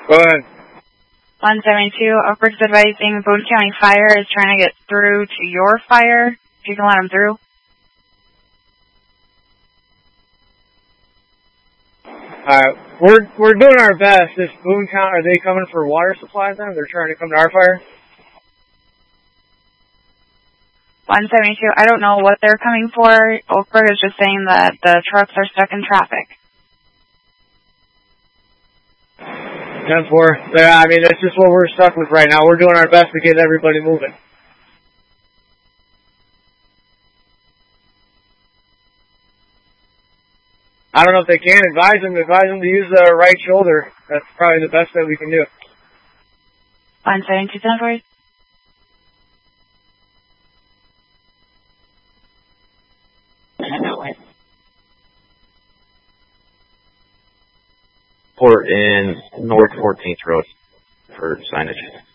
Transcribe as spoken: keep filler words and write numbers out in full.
Go ahead. one seventy-two, Upwards advising Boone County Fire is trying to get through to your fire. If you can let them through. Alright, we're we're doing our best. This Boone County, are they coming for water supply then? They're trying to come to our fire? one seventy-two, I don't know what they're coming for. Oakbrook is just saying that the trucks are stuck in traffic. ten four. Yeah, I mean, that's just what we're stuck with right now. We're doing our best to get everybody moving. I don't know if they can. Advise them, advise them to use the right shoulder. That's probably the best that we can do. one seventy-two, ten four. Port in North fourteenth Road for signage.